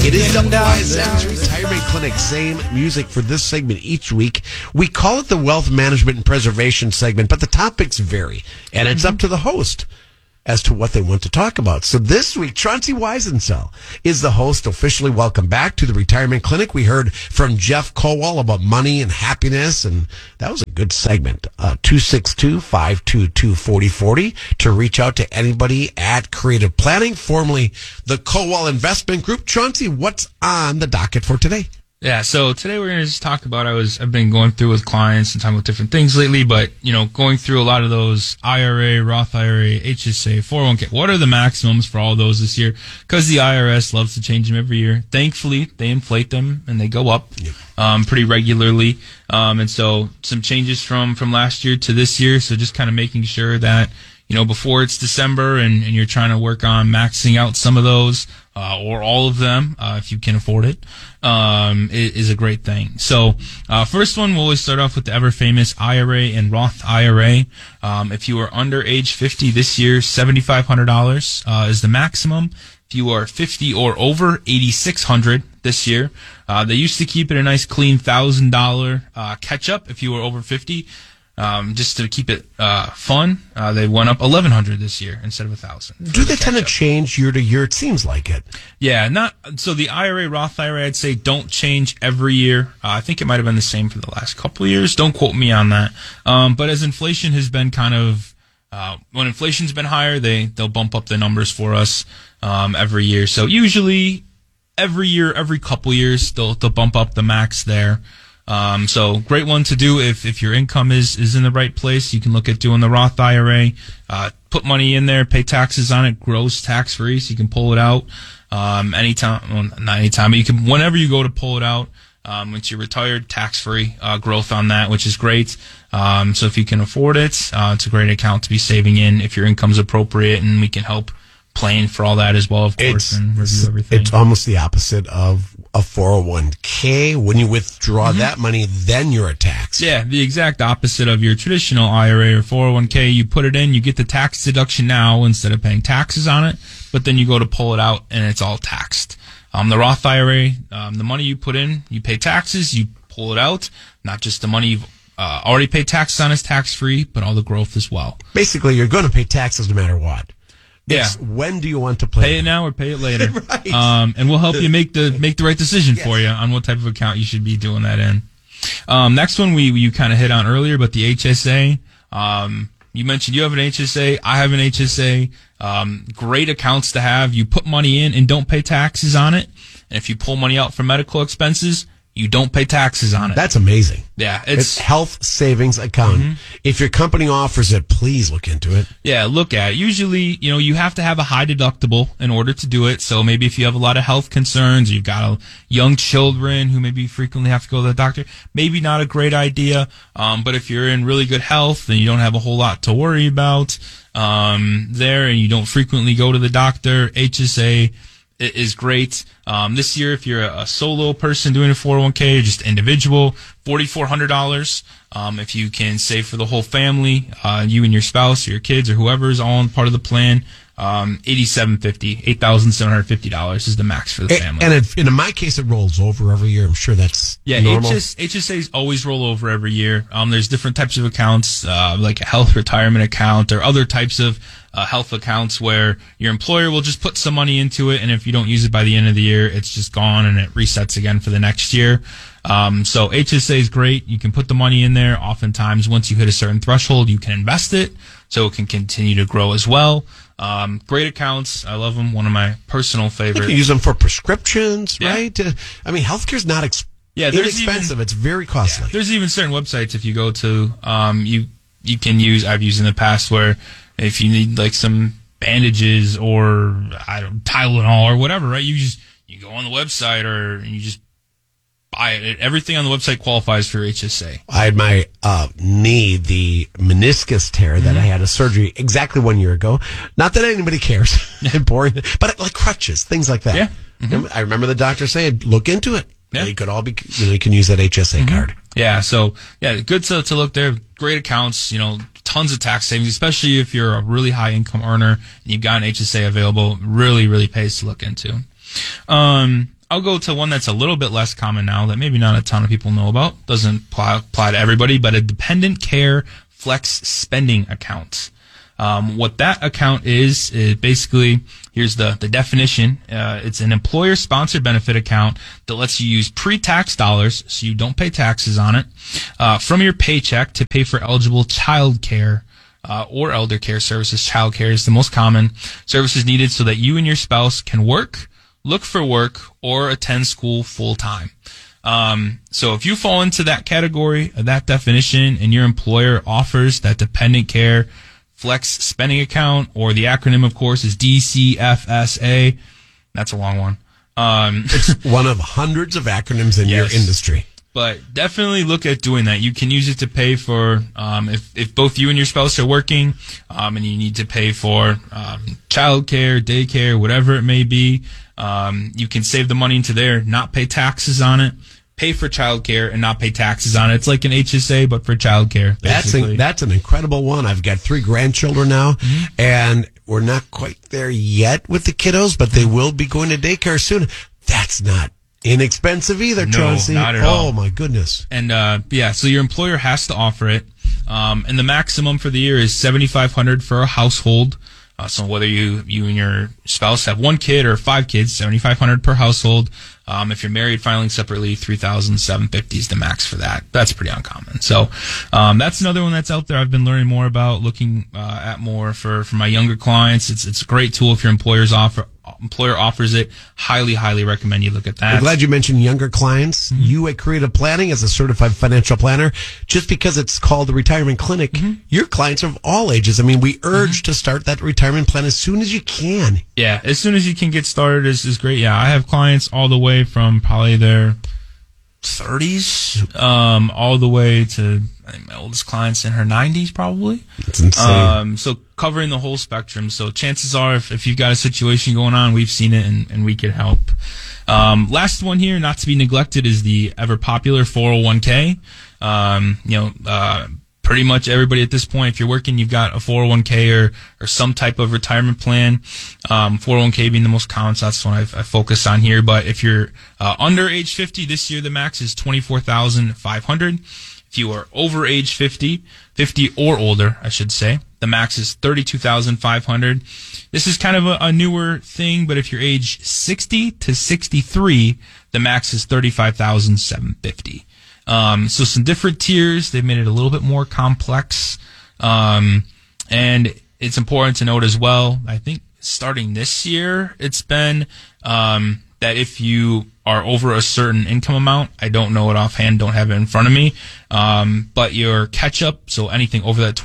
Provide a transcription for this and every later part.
It is WISN's Retirement Clinic. Same music for this segment each week. We call it the Wealth Management and Preservation segment, but the topics vary, and it's up to the host as to what they want to talk about. So this week, Chauncey Weisensell is the host. Officially welcome back to the Retirement Clinic. We heard from Jeff Kowal about money and happiness, and that was a good segment. 262-522-4040 to reach out to anybody at Creative Planning, formerly the Kowal Investment Group. Chauncey, what's on the docket for today? Yeah, so today we're going to just talk about, I've been going through with clients and talking about different things lately, but, going through a lot of those IRA, Roth IRA, HSA, 401k. What are the maximums for all those this year? Because the IRS loves to change them every year. Thankfully, they inflate them and they go up pretty regularly. And so some changes from last year to this year. So just kind of making sure that, before it's December and you're trying to work on maxing out some of those, or all of them, if you can afford it, is a great thing. So, first one, we'll always start off with the ever famous IRA and Roth IRA. If you are under age 50 this year, $7,500, is the maximum. If you are 50 or over, $8,600 this year. They used to keep it a nice clean $1,000, catch up if you were over 50. Just to keep it fun, they went up $1,100 this year instead of $1,000. Do they tend to change year to year? It seems like it. Yeah, so the IRA, Roth IRA, I'd say don't change every year. I think it might have been the same for the last couple of years. Don't quote me on that. But as inflation has been kind of when inflation's been higher, they'll bump up the numbers for us every year. So usually every year, every couple years, they'll bump up the max there. So great one to do if your income is in the right place. You can look at doing the Roth IRA, put money in there, pay taxes on it, gross tax free, so you can pull it out, anytime, well, not anytime, but you can, whenever you go to pull it out, once you're retired, tax free, growth on that, which is great. So if you can afford it, it's a great account to be saving in if your income's appropriate, and we can help plan for all that as well, of course, and review everything. It's almost the opposite of a 401k. When you withdraw that money, then you're a tax. Yeah, the exact opposite of your traditional IRA or 401k. You put it in, you get the tax deduction now instead of paying taxes on it, but then you go to pull it out and it's all taxed. The Roth IRA, the money you put in, you pay taxes, you pull it out, not just the money you've already paid taxes on is tax-free, but all the growth as well. Basically, you're going to pay taxes no matter what. It's when do you want to pay it now or pay it later? Right. And we'll help you make the right decision for you on what type of account you should be doing that in. Next one you kind of hit on earlier, but the HSA. You mentioned you have an HSA. I have an HSA. Great accounts to have. You put money in and don't pay taxes on it. And if you pull money out for medical expenses, you don't pay taxes on it. That's amazing. Yeah. It's health savings account. If your company offers it, please look into it. Yeah, look at it. Usually, you have to have a high deductible in order to do it. So maybe if you have a lot of health concerns, you've got young children who maybe frequently have to go to the doctor, maybe not a great idea. But if you're in really good health and you don't have a whole lot to worry about there, and you don't frequently go to the doctor, HSA is great. This year, if you're a solo person doing a 401k or just individual, $4,400. If you can save for the whole family, you and your spouse or your kids or whoever is all in part of the plan, $8,750 is the max for the family. And in my case, it rolls over every year. I'm sure that's normal. HSAs always roll over every year. There's different types of accounts, like a health retirement account or other types of health accounts where your employer will just put some money into it, and if you don't use it by the end of the year, it's just gone and it resets again for the next year. So HSA is great. You can put the money in there. Oftentimes, once you hit a certain threshold, you can invest it so it can continue to grow as well. Great accounts. I love them. One of my personal favorites. You can use them for prescriptions, right? Healthcare's not inexpensive. It's very costly. Yeah. There's even certain websites if you go to, you can use, I've used in the past, where if you need like some bandages or Tylenol or whatever, right? You go on the website or you just buy it. Everything on the website qualifies for HSA. I had my knee, the meniscus tear that I had a surgery exactly 1 year ago. Not that anybody cares, boring, but like crutches, things like that. Yeah. I remember the doctor saying, look into it. Yeah. You could all be, you can use that HSA card. Yeah. So good to look there. Great accounts, tons of tax savings, especially if you're a really high income earner and you've got an HSA available. Really, really pays to look into. I'll go to one that's a little bit less common now that maybe not a ton of people know about. Doesn't apply to everybody, but a dependent care flex spending account. What that account is basically, here's the definition. It's an employer-sponsored benefit account that lets you use pre-tax dollars, so you don't pay taxes on it, from your paycheck to pay for eligible child care or elder care services. Child care is the most common services needed so that you and your spouse can work, look for work, or attend school full-time. So if you fall into that category, that definition, and your employer offers that dependent care flex spending account, or the acronym, of course, is DCFSA. That's a long one. It's one of hundreds of acronyms in your industry. But definitely look at doing that. You can use it to pay for, if both you and your spouse are working, and you need to pay for child care, daycare, whatever it may be, you can save the money into there, not pay taxes on it, pay for child care, and not pay taxes on it. It's like an HSA, but for child care. That's an incredible one. I've got 3 grandchildren now, and we're not quite there yet with the kiddos, but they will be going to daycare soon. That's not inexpensive either, Chauncey. No, not at all. Oh, my goodness. And, so your employer has to offer it. And the maximum for the year is $7,500 for a household. So whether you and your spouse have 1 kid or 5 kids, $7,500 per household. If you're married, filing separately, $3,750 is the max for that. That's pretty uncommon. So, that's another one that's out there. I've been learning more about, looking at more for my younger clients. It's a great tool if your employer offers it. Highly recommend you look at that. I'm glad you mentioned younger clients. You at Creative Planning, as a certified financial planner, just because it's called the Retirement Clinic, your clients are of all ages. I mean, we urge to start that retirement plan as soon as you can. Yeah, as soon as you can get started is great. Yeah, I have clients all the way from probably their 30s, all the way to, I think my oldest client's in her 90s probably. That's insane. So covering the whole spectrum. So chances are, if you've got a situation going on, we've seen it and we could help. Last one here, not to be neglected, is the ever popular 401k. Pretty much everybody at this point, if you're working, you've got a 401k or some type of retirement plan. 401k being the most common, so that's the one I focus on here. But if you're under age 50, this year the max is $24,500. If you are over age 50 or older, I should say, the max is $32,500. This is kind of a newer thing, but if you're age 60 to 63, the max is $35,750. So some different tiers. They've made it a little bit more complex. And it's important to note as well, I think starting this year, it's been, that if you are over a certain income amount, I don't know it offhand, don't have it in front of me, but your catch up, so anything over that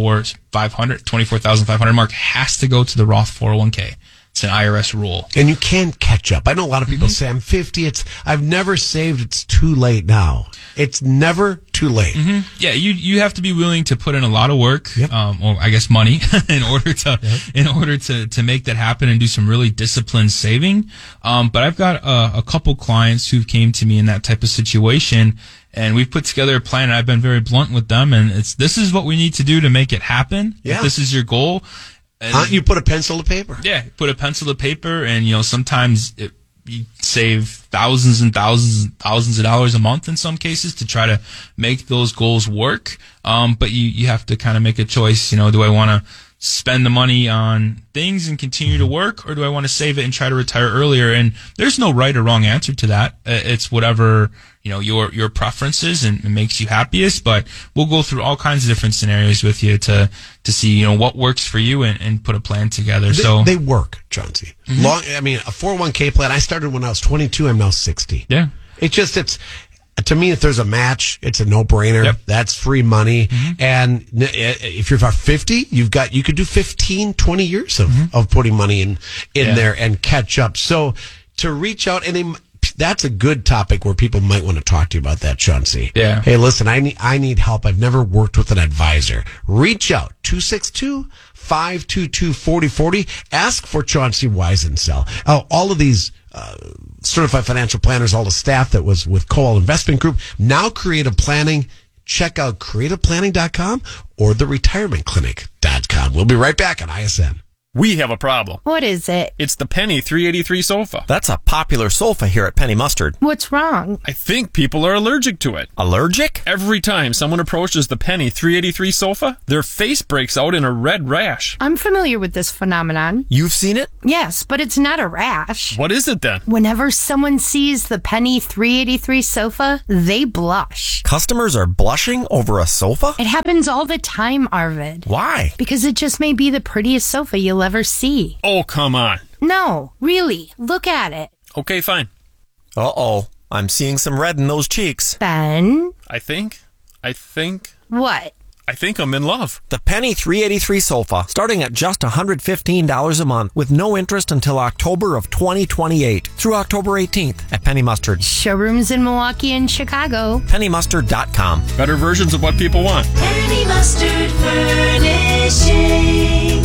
$24,500 mark has to go to the Roth 401k. It's an IRS rule. And you can catch up. I know a lot of people say, I'm 50. I've never saved. It's too late now. It's never too late. Yeah, you have to be willing to put in a lot of work, or I guess money, in order to make that happen and do some really disciplined saving. But I've got a couple clients who came to me in that type of situation, and we've put together a plan, and I've been very blunt with them, and this is what we need to do to make it happen. Yeah. If this is your goal. And you put a pencil to paper. Yeah, put a pencil to paper, and sometimes you save thousands and thousands of dollars a month in some cases to try to make those goals work. But you have to kind of make a choice. Do I want to spend the money on things and continue to work, or do I want to save it and try to retire earlier? And there's no right or wrong answer to that. It's whatever your preferences and makes you happiest. But we'll go through all kinds of different scenarios with you to see what works for you and put a plan together. They work, Chauncey. A 401k plan. I started when I was 22. I'm now 60. Yeah. To me, if there's a match, it's a no-brainer. Yep. That's free money. And if you're about 50, you could do 15, 20 years of putting money in there and catch up. So to reach out, and that's a good topic where people might want to talk to you about that, Chauncey. Yeah. Hey, listen, I need help. I've never worked with an advisor. Reach out, 262-522-4040. Ask for Chauncey Weisensell. All of these certified financial planners, all the staff that was with Coal Investment Group, now Creative Planning. Check out creativeplanning.com or theretirementclinic.com. We'll be right back on ISN. We have a problem. What is it? It's the Penny 383 sofa. That's a popular sofa here at Penny Mustard. What's wrong? I think people are allergic to it. Allergic? Every time someone approaches the Penny 383 sofa, their face breaks out in a red rash. I'm familiar with this phenomenon. You've seen it? Yes, but it's not a rash. What is it then? Whenever someone sees the Penny 383 sofa, they blush. Customers are blushing over a sofa? It happens all the time, Arvid. Why? Because it just may be the prettiest sofa you'll ever see. Oh, come on. No, really. Look at it. Okay, fine. Uh-oh. I'm seeing some red in those cheeks. Ben? I think What? I'm in love. The Penny 383 sofa, starting at just $115 a month with no interest until October of 2028 through October 18th at Penny Mustard. Showrooms in Milwaukee and Chicago. PennyMustard.com. Better versions of what people want. Penny Mustard Furnishing.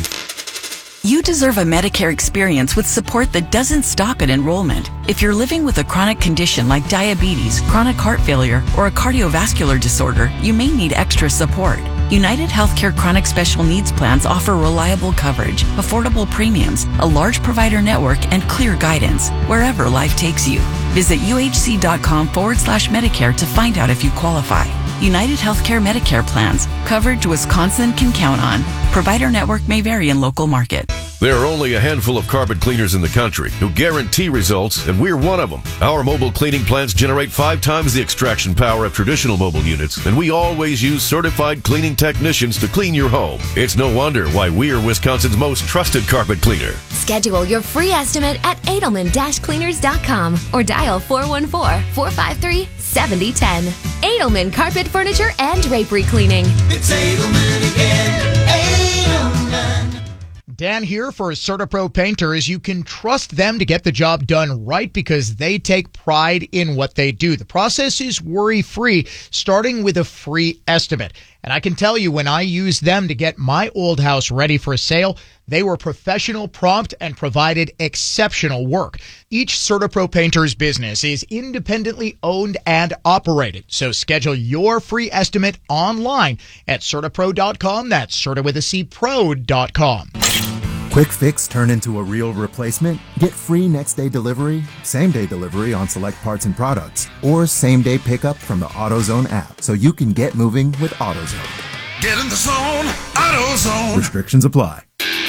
You deserve a Medicare experience with support that doesn't stop at enrollment. If you're living with a chronic condition like diabetes, chronic heart failure, or a cardiovascular disorder, you may need extra support. United Healthcare Chronic Special Needs Plans offer reliable coverage, affordable premiums, a large provider network, and clear guidance wherever life takes you. Visit uhc.com/Medicare to find out if you qualify. United Healthcare Medicare plans. Coverage Wisconsin can count on. Provider network may vary in local market. There are only a handful of carpet cleaners in the country who guarantee results, and we're one of them. Our mobile cleaning plants generate 5 times the extraction power of traditional mobile units, and we always use certified cleaning technicians to clean your home. It's no wonder why we're Wisconsin's most trusted carpet cleaner. Schedule your free estimate at Edelman-Cleaners.com or dial 414-453-7010. Edelman Carpet Furniture and Drapery Cleaning. It's Edelman again. Edelman. Dan here for CertaPro Painters. You can trust them to get the job done right because they take pride in what they do. The process is worry-free, starting with a free estimate. And I can tell you, when I used them to get my old house ready for sale, they were professional, prompt, and provided exceptional work. Each CertaPro Painters business is independently owned and operated. So schedule your free estimate online at CertaPro.com. That's Certa with a C, pro.com. Quick fix turn into a real replacement? Get free next day delivery, same day delivery on select parts and products, or same day pickup from the AutoZone app so you can get moving with AutoZone. Get in the zone. AutoZone. Restrictions apply.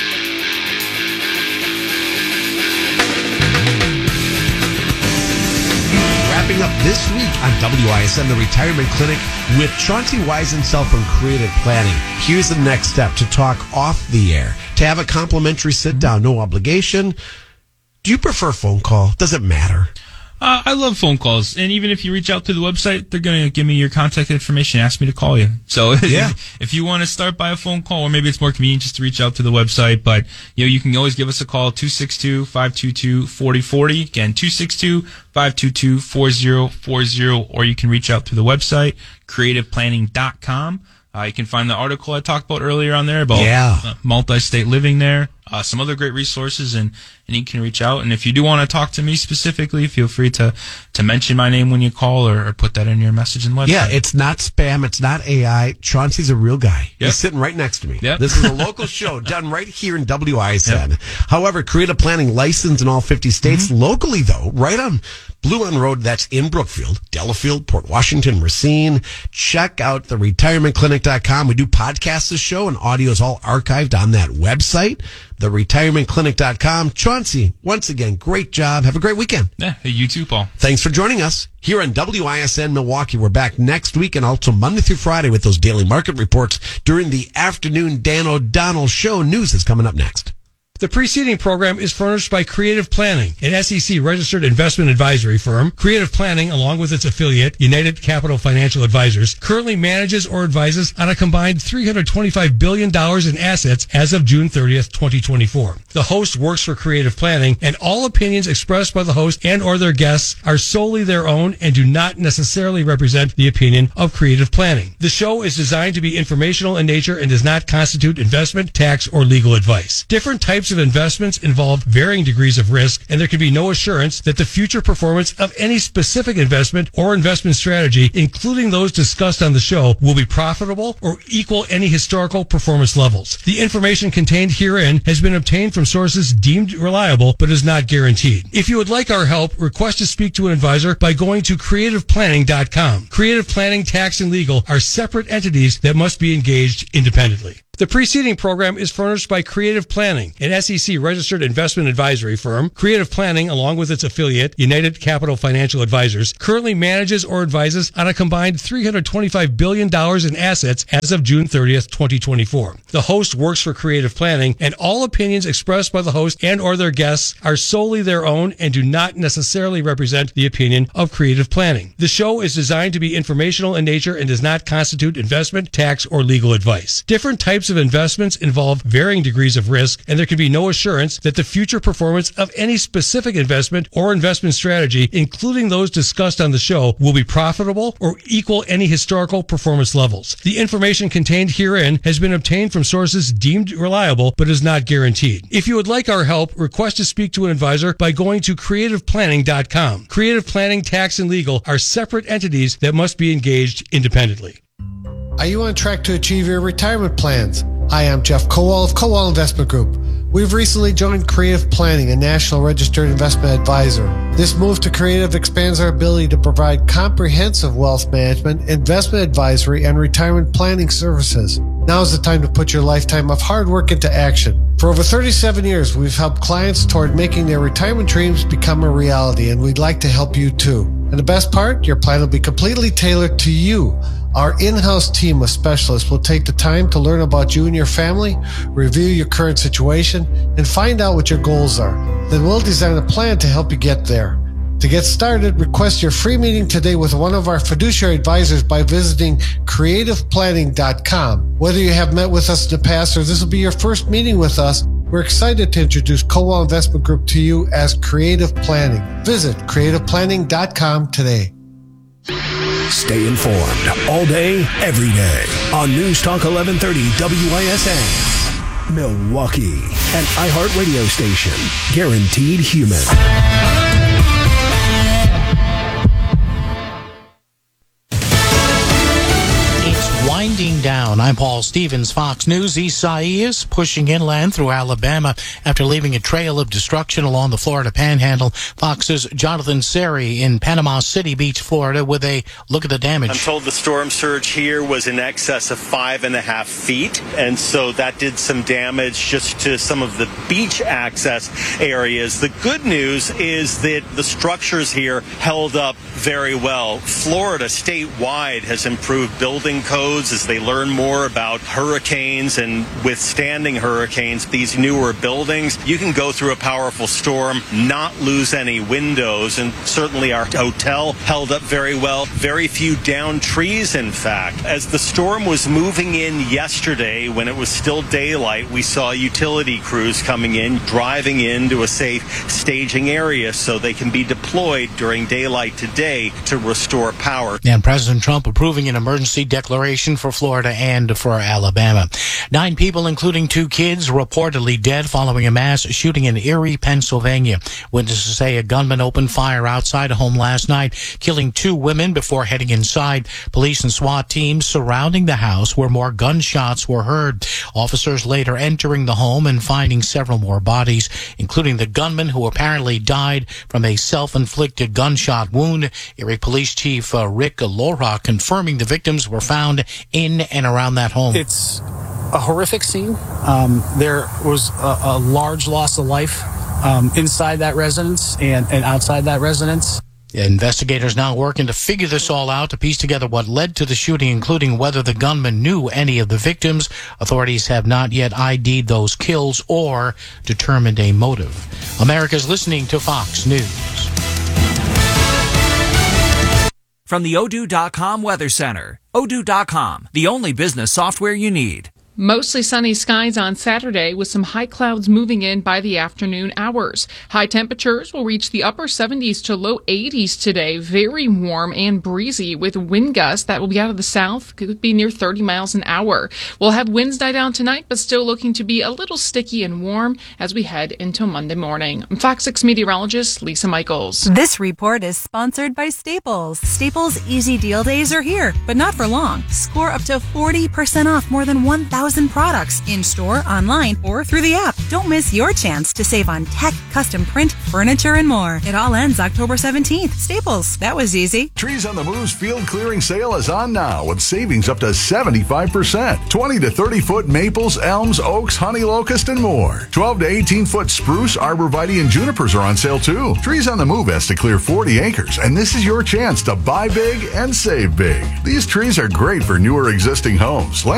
Wrapping up this week on WISN, the Retirement Clinic with Chauncey Wiesenthal from Creative Planning. Here's the next step: to talk off the air, to have a complimentary sit down, no obligation. Do you prefer phone call? Does it matter? I love phone calls, and even if you reach out to the website, they're going to give me your contact information, ask me to call you. So Yeah. if you want to start by a phone call, or maybe it's more convenient just to reach out to the website, but you can always give us a call, 262-522-4040. Again, 262-522-4040, or you can reach out to the website, creativeplanning.com. You can find the article I talked about earlier on there about multi-state living there. Some other great resources, and you can reach out. And if you do want to talk to me specifically, feel free to mention my name when you call, or put that in your message and website. Yeah, it's not spam. It's not AI. Chauncey's a real guy. Yep. He's sitting right next to me. Yep. This is a local show done right here in WISN. Yep. However, Creative Planning licensed in all 50 states. Locally, though, right on Blue Run Road, that's in Brookfield, Delafield, Port Washington, Racine. Check out the retirementclinic.com. We do podcasts this show, and audio is all archived on that website, theretirementclinic.com. Chauncey, once again, great job. Have a great weekend. Yeah, hey, you too, Paul. Thanks for joining us here on WISN Milwaukee. We're back next week and also Monday through Friday with those daily market reports during the afternoon Dan O'Donnell Show. News is coming up next. The preceding program is furnished by Creative Planning, an SEC-registered investment advisory firm. Creative Planning, along with its affiliate, United Capital Financial Advisors, currently manages or advises on a combined $325 billion in assets as of June 30th, 2024. The host works for Creative Planning, and all opinions expressed by the host and or their guests are solely their own and do not necessarily represent the opinion of Creative Planning. The show is designed to be informational in nature and does not constitute investment, tax, or legal advice. Different types types of investments involve varying degrees of risk, and there can be no assurance that the future performance of any specific investment or investment strategy, including those discussed on the show, will be profitable or equal any historical performance levels. The information contained herein has been obtained from sources deemed reliable but is not guaranteed. If you would like our help, request to speak to an advisor by going to creativeplanning.com. Creative Planning, Tax, and Legal are separate entities that must be engaged independently. The preceding program is furnished by Creative Planning, an SEC-registered investment advisory firm. Creative Planning, along with its affiliate, United Capital Financial Advisors, currently manages or advises on a combined $325 billion in assets as of June 30th, 2024. The host works for Creative Planning, and all opinions expressed by the host and or their guests are solely their own and do not necessarily represent the opinion of Creative Planning. The show is designed to be informational in nature and does not constitute investment, tax, or legal advice. Different types of investments involve varying degrees of risk, and there can be no assurance that the future performance of any specific investment or investment strategy, including those discussed on the show, will be profitable or equal any historical performance levels. The information contained herein has been obtained from sources deemed reliable but is not guaranteed. If you would like our help, request to speak to an advisor by going to creativeplanning.com. Creative Planning, Tax, and Legal are separate entities that must be engaged independently. Are you on track to achieve your retirement plans? Hi, I'm Jeff Kowal of Kowal Investment Group. We've recently joined Creative Planning, a national registered investment advisor. This move to Creative expands our ability to provide comprehensive wealth management, investment advisory, and retirement planning services. Now is the time to put your lifetime of hard work into action. For over 37 years, we've helped clients toward making their retirement dreams become a reality, and we'd like to help you too. And the best part, your plan will be completely tailored to you. Our in-house team of specialists will take the time to learn about you and your family, review your current situation, and find out what your goals are. Then we'll design a plan to help you get there. To get started, request your free meeting today with one of our fiduciary advisors by visiting creativeplanning.com. Whether you have met with us in the past or this will be your first meeting with us, we're excited to introduce Kowal Investment Group to you as Creative Planning. Visit creativeplanning.com today. Stay informed all day, every day on News Talk 1130 WISN. Milwaukee, an iHeartRadio station. Guaranteed human. Winding down. I'm Paul Stevens, Fox News. Isaias pushing inland through Alabama after leaving a trail of destruction along the Florida Panhandle. Fox's Jonathan Seri in Panama City Beach, Florida, with a look at the damage. I'm told the storm surge here was in excess of 5.5 feet, and so that did some damage just to some of the beach access areas. The good news is that the structures here held up very well. Florida statewide has improved building codes as they learn more about hurricanes and withstanding hurricanes. These newer buildings, you can go through a powerful storm, not lose any windows, and certainly our hotel held up very well. Very few downed trees, in fact. As the storm was moving in yesterday, when it was still daylight, we saw utility crews coming in, driving into a safe staging area so they can be deployed during daylight today to restore power. And President Trump approving an emergency declaration for Florida and for Alabama. 9 people, including 2 kids, reportedly dead following a mass shooting in Erie, Pennsylvania. Witnesses say a gunman opened fire outside a home last night, killing 2 women before heading inside. Police and SWAT teams surrounding the house where more gunshots were heard. Officers later entering the home and finding several more bodies, including the gunman who apparently died from a self-inflicted gunshot wound. Erie Police Chief Rick Lora confirming the victims were found in and around that home. It's a horrific scene. There was a large loss of life inside that residence and outside that residence. Investigators now working to figure this all out, to piece together what led to the shooting, including whether the gunman knew any of the victims. Authorities have not yet ID'd those kills or determined a motive. America's listening to Fox News. From the Odoo.com Weather Center. Odoo.com, the only business software you need. Mostly sunny skies on Saturday with some high clouds moving in by the afternoon hours. High temperatures will reach the upper 70s to low 80s today. Very warm and breezy with wind gusts that will be out of the south. Could be near 30 miles an hour. We'll have winds die down tonight, but still looking to be a little sticky and warm as we head into Monday morning. I'm Fox 6 meteorologist Lisa Michaels. This report is sponsored by Staples. Staples Easy Deal Days are here, but not for long. Score up to 40% off more than 1,000 products in-store, online, or through the app. Don't miss your chance to save on tech, custom print, furniture, and more. It all ends October 17th. Staples. That was easy. Trees on the Move's field clearing sale is on now with savings up to 75%. 20 to 30-foot maples, elms, oaks, honey locust, and more. 12 to 18-foot spruce, arborvitae, and junipers are on sale too. Trees on the Move has to clear 40 acres, and this is your chance to buy big and save big. These trees are great for newer existing homes.